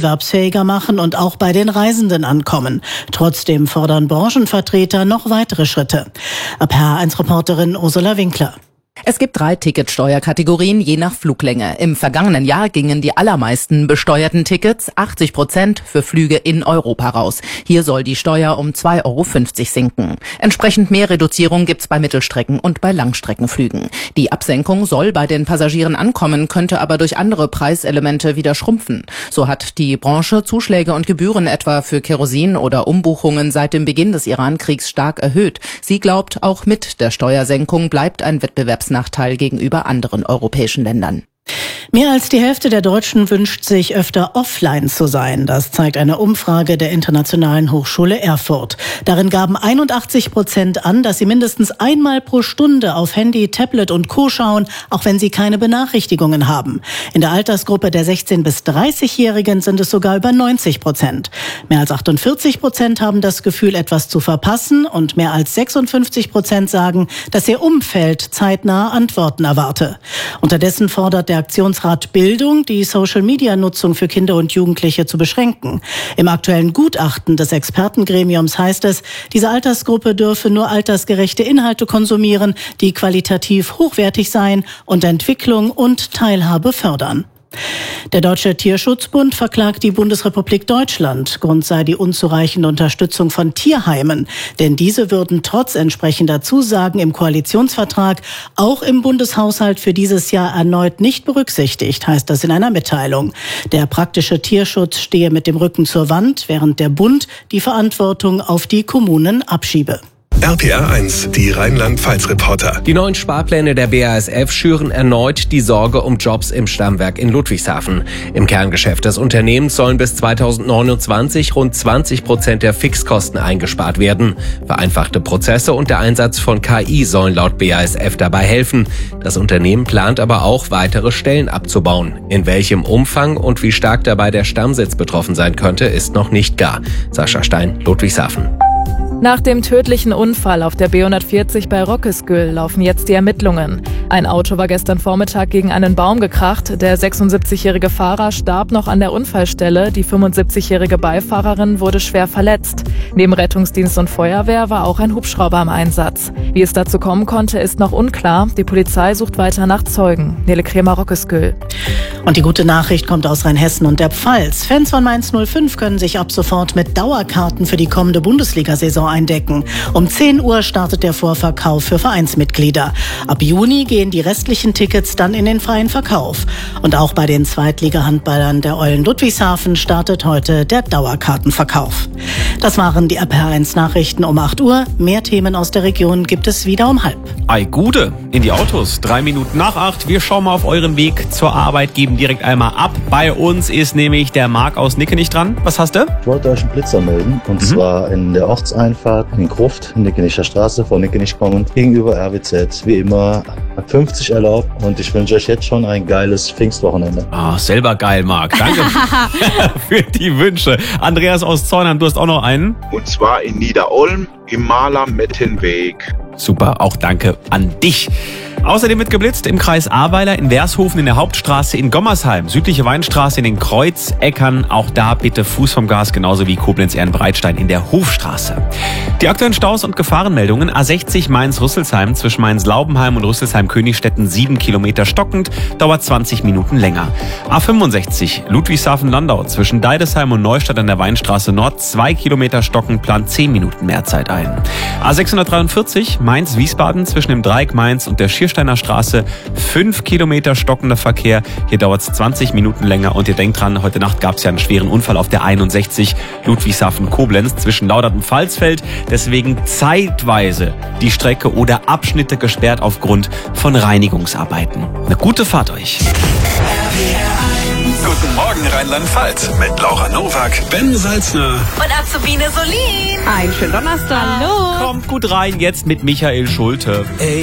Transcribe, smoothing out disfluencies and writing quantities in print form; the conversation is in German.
wettbewerbsfähiger machen und auch bei den Reisenden ankommen. Trotzdem fordern Branchenvertreter noch weitere Schritte. HR1-Reporterin Ursula Winkler. Es gibt 3 Ticketsteuerkategorien je nach Fluglänge. Im vergangenen Jahr gingen die allermeisten besteuerten Tickets, 80%, für Flüge in Europa raus. Hier soll die Steuer um 2,50 € sinken. Entsprechend mehr Reduzierung gibt's bei Mittelstrecken- und bei Langstreckenflügen. Die Absenkung soll bei den Passagieren ankommen, könnte aber durch andere Preiselemente wieder schrumpfen. So hat die Branche Zuschläge und Gebühren etwa für Kerosin oder Umbuchungen seit dem Beginn des Iran-Kriegs stark erhöht. Sie glaubt, auch mit der Steuersenkung bleibt ein Wettbewerbsnachteil gegenüber anderen europäischen Ländern. Mehr als die Hälfte der Deutschen wünscht sich, öfter offline zu sein. Das zeigt eine Umfrage der Internationalen Hochschule Erfurt. Darin gaben 81% an, dass sie mindestens einmal pro Stunde auf Handy, Tablet und Co. schauen, auch wenn sie keine Benachrichtigungen haben. In der Altersgruppe der 16- bis 30-Jährigen sind es sogar über 90%. Mehr als 48% haben das Gefühl, etwas zu verpassen, und mehr als 56% sagen, dass ihr Umfeld zeitnah Antworten erwarte. Unterdessen fordert der Aktionsrat Bildung, die Social-Media-Nutzung für Kinder und Jugendliche zu beschränken. Im aktuellen Gutachten des Expertengremiums heißt es, diese Altersgruppe dürfe nur altersgerechte Inhalte konsumieren, die qualitativ hochwertig seien und Entwicklung und Teilhabe fördern. Der Deutsche Tierschutzbund verklagt die Bundesrepublik Deutschland. Grund sei die unzureichende Unterstützung von Tierheimen. Denn diese würden trotz entsprechender Zusagen im Koalitionsvertrag auch im Bundeshaushalt für dieses Jahr erneut nicht berücksichtigt, heißt das in einer Mitteilung. Der praktische Tierschutz stehe mit dem Rücken zur Wand, während der Bund die Verantwortung auf die Kommunen abschiebe. RPR1, die Rheinland-Pfalz-Reporter. Die neuen Sparpläne der BASF schüren erneut die Sorge um Jobs im Stammwerk in Ludwigshafen. Im Kerngeschäft des Unternehmens sollen bis 2029 rund 20% der Fixkosten eingespart werden. Vereinfachte Prozesse und der Einsatz von KI sollen laut BASF dabei helfen. Das Unternehmen plant aber auch, weitere Stellen abzubauen. In welchem Umfang und wie stark dabei der Stammsitz betroffen sein könnte, ist noch nicht klar. Sascha Stein, Ludwigshafen. Nach dem tödlichen Unfall auf der B140 bei Rockeskyll laufen jetzt die Ermittlungen. Ein Auto war gestern Vormittag gegen einen Baum gekracht. Der 76-jährige Fahrer starb noch an der Unfallstelle. Die 75-jährige Beifahrerin wurde schwer verletzt. Neben Rettungsdienst und Feuerwehr war auch ein Hubschrauber im Einsatz. Wie es dazu kommen konnte, ist noch unklar. Die Polizei sucht weiter nach Zeugen. Nele Kremer, Rockeskyll. Und die gute Nachricht kommt aus Rheinhessen und der Pfalz. Fans von Mainz 05 können sich ab sofort mit Dauerkarten für die kommende Bundesliga-Saison eindecken. Um 10 Uhr startet der Vorverkauf für Vereinsmitglieder. Ab Juni gehen die restlichen Tickets dann in den freien Verkauf. Und auch bei den Zweitliga-Handballern der Eulen Ludwigshafen startet heute der Dauerkartenverkauf. Das waren die RPR1 Nachrichten um 8 Uhr. Mehr Themen aus der Region gibt es wieder um 7:30. Ei Gude, in die Autos. 3 Minuten nach 8. Wir schauen mal auf euren Weg zur Arbeit, geben direkt einmal ab. Bei uns ist nämlich der Marc aus Nickenich dran. Was hast du? Ich wollte euch einen Blitzer melden. Und zwar in der Ortseinfahrt in Gruft, Nickenicher Straße, vor Nickenich kommen, gegenüber RWZ. Wie immer 50 erlaubt. Und ich wünsche euch jetzt schon ein geiles Pfingstwochenende. Ah, selber geil, Marc. Danke für die Wünsche. Andreas aus Zornheim, du hast auch noch einen. Und zwar in Niederolm im Maler-Mettenweg. Super, auch danke an dich. Außerdem wird geblitzt im Kreis Ahrweiler, in Wershofen, in der Hauptstraße, in Gommersheim, südliche Weinstraße, in den Kreuzeckern. Auch da bitte Fuß vom Gas, genauso wie Koblenz-Ehrenbreitstein in der Hofstraße. Die aktuellen Staus und Gefahrenmeldungen: A60 Mainz-Rüsselsheim zwischen Mainz-Laubenheim und Rüsselsheim-Königstetten 7 Kilometer stockend, dauert 20 Minuten länger. A65 Ludwigshafen-Landau zwischen Deidesheim und Neustadt an der Weinstraße Nord 2 Kilometer stockend, plant 10 Minuten mehr Zeit ein. A643 Mainz-Wiesbaden zwischen dem Dreieck Mainz und der Schiersteiner Straße 5 Kilometer stockender Verkehr. Hier dauert es 20 Minuten länger und ihr denkt dran, heute Nacht gab es ja einen schweren Unfall auf der 61 Ludwigshafen-Koblenz zwischen Laudert und Pfalzfeld. Deswegen zeitweise die Strecke oder Abschnitte gesperrt aufgrund von Reinigungsarbeiten. Eine gute Fahrt euch. Guten Morgen Rheinland-Pfalz mit Laura Nowak, Ben Salzner und Azubine Solin. Einen schönen Donnerstag. Hallo. Kommt gut rein jetzt mit Michael Schulte.